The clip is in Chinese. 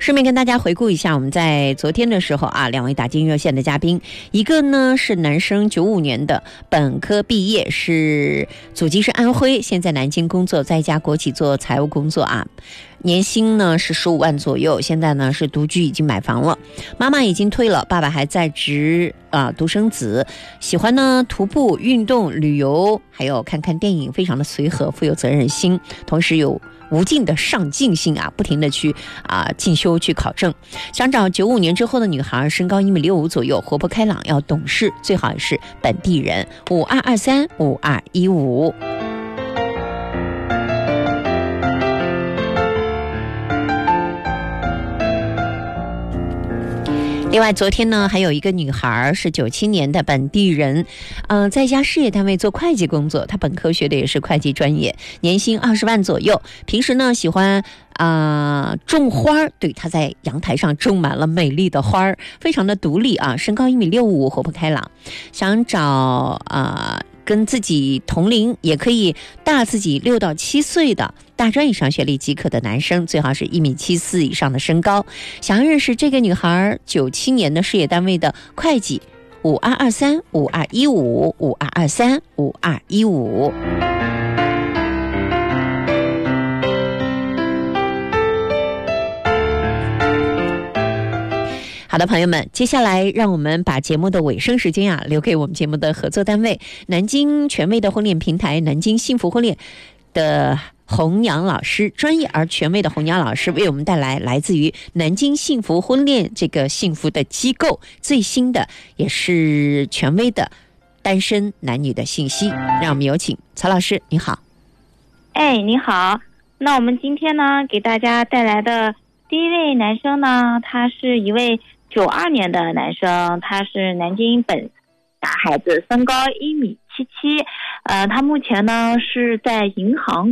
顺便跟大家回顾一下，我们在昨天的时候啊，两位打进热线的嘉宾，一个呢是男生，95年的本科毕业，是祖籍是安徽，现在南京工作，在一家国企做财务工作啊。年薪呢是15万左右，现在呢是独居，已经买房了，妈妈已经退了，爸爸还在职独生子，喜欢呢徒步、运动、旅游，还有看看电影，非常的随和，富有责任心，同时有无尽的上进心啊，不停的去进修去考证，想找95年之后的女孩，身高1.65米左右，活泼开朗，要懂事，最好也是本地人。52235215。另外，昨天呢，还有一个女孩是97年的本地人，在一家事业单位做会计工作，她本科学的也是会计专业，年薪20万左右。平时呢，喜欢种花，对，她在阳台上种满了美丽的花，非常的独立啊，身高1.65米，活泼开朗，想找跟自己同龄，也可以大自己6到7岁的大专以上学历即可的男生，最好是1.74米以上的身高。想要认识这个女孩，97年的事业单位的会计，52235215，52235215。好的，朋友们，接下来让我们把节目的尾声时间留给我们节目的合作单位南京权威的婚恋平台南京幸福婚恋的红娘老师，专业而权威的红娘老师为我们带来来自于南京幸福婚恋这个幸福的机构最新的也是权威的单身男女的信息。让我们有请曹老师，你好。 你好。那我们今天呢给大家带来的第一位男生呢，他是一位92年的男生，他是南京本男孩子，身高1.77米，他目前呢是在银行